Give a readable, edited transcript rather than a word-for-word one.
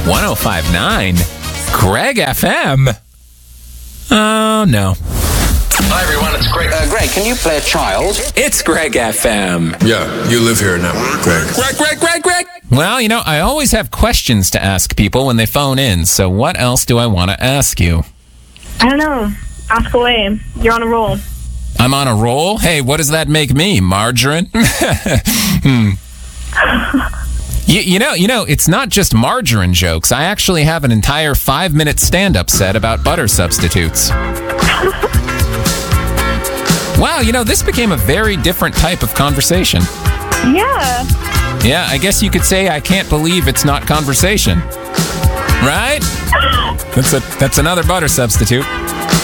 1059 Greg FM. Oh, no. Hi, everyone. It's Greg. Greg, can you play a child? It's Greg FM. Yeah, you live here now, Greg. Greg. Well, I always have questions to ask people when they phone in, so what else do I want to ask you? I don't know. Ask away. You're on a roll. I'm on a roll? Hey, what does that make me, margarine? You know, it's not just margarine jokes. I actually have an entire 5-minute stand-up set about butter substitutes. Wow, this became a very different type of conversation. Yeah. Yeah, I guess you could say I can't believe it's not conversation. Right? That's another butter substitute.